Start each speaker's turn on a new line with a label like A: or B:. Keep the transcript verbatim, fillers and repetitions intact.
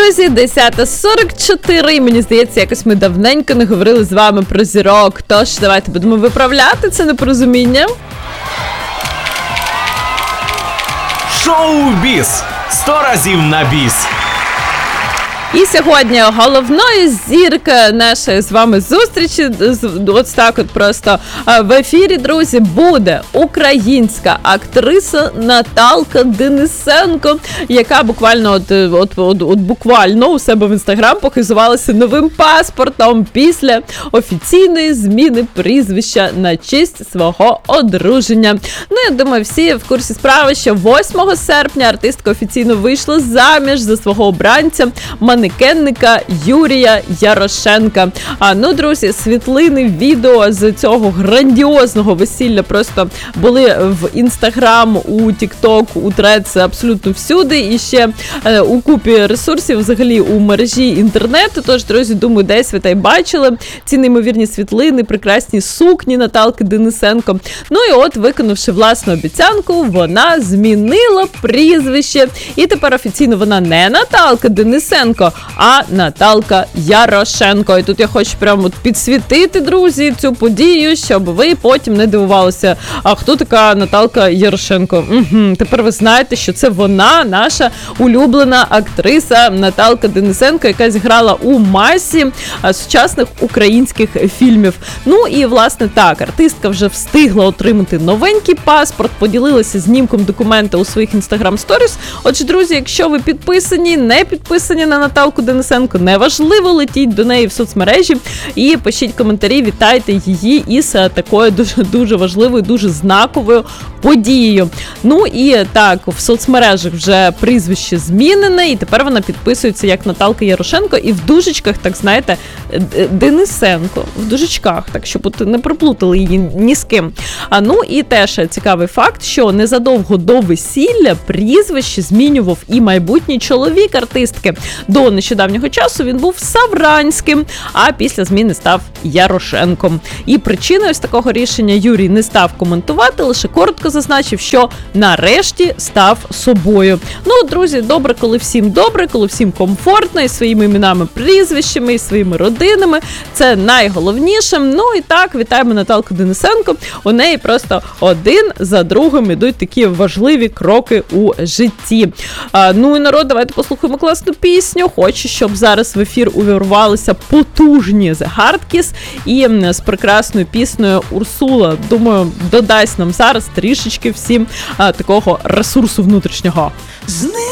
A: друзі, десята сорок чотири. Мені здається, якось ми давненько не говорили з вами про зірок. Тож, давайте будемо виправляти це непорозуміння.
B: Шоу-біз. Сто разів на біс.
A: І сьогодні головною зіркою нашої з вами зустрічі, ось так от просто в ефірі, друзі, буде українська актриса Наталка Денисенко, яка буквально от, от, от, от буквально у себе в інстаграм похизувалася новим паспортом після офіційної зміни прізвища на честь свого одруження. Ну, я думаю, всі в курсі справи, що восьмого серпня артистка офіційно вийшла заміж за свого обранця, манекенника Юрія Ярошенка. А, ну, друзі, світлини, відео з цього грандіозного весілля просто були в Інстаграм, у Тікток, у Трец, абсолютно всюди. І ще е, у купі ресурсів, взагалі, у мережі інтернету. Тож, друзі, думаю, десь ви та й бачили ці неймовірні світлини, прекрасні сукні Наталки Денисенко. Ну і от, виконавши власну обіцянку, вона змінила прізвище. І тепер офіційно вона не Наталка Денисенко, а Наталка Ярошенко. І тут я хочу прямо от підсвітити, друзі, цю подію, щоб ви потім не дивувалися, а хто така Наталка Ярошенко. Угу. Тепер ви знаєте, що це вона, наша улюблена актриса Наталка Денисенко, яка зіграла у масі сучасних українських фільмів. Ну і, власне, так, артистка вже встигла отримати новенький паспорт, поділилася знімком документа у своїх інстаграм-сторіс. Отже, друзі, якщо ви підписані, не підписані на Наталку Денисенко, неважливо, летіть до неї в соцмережі і пишіть коментарі, вітайте її із такою дуже, дуже важливою, дуже знаковою подією. Ну і так, в соцмережах вже прізвище змінене, і тепер вона підписується як Наталка Ярошенко, і в дужечках, так знаєте, Денисенко, в дужечках, так щоб не проплутали її ні з ким. А ну і теж цікавий факт, що незадовго до весілля прізвище змінював і майбутній чоловік артистки. До нещодавнього часу він був Савранським, а після зміни став Ярошенком. І причиною з такого рішення Юрій не став коментувати, лише коротко зазначив, що нарешті став собою. Ну, друзі, добре, коли всім добре, коли всім комфортно, і своїми іменами, прізвищами, і своїми родинами. Це найголовніше. Ну і так, вітаємо Наталку Денисенко. У неї просто один за другим ідуть такі важливі кроки у житті. А, ну і народ, давайте послухаємо класну пісню. Хочу, щоб зараз в ефір увірвалися потужні The Hardkiss і з прекрасною піснею Урсула. Думаю, додасть нам зараз трішечки всім а, такого ресурсу внутрішнього.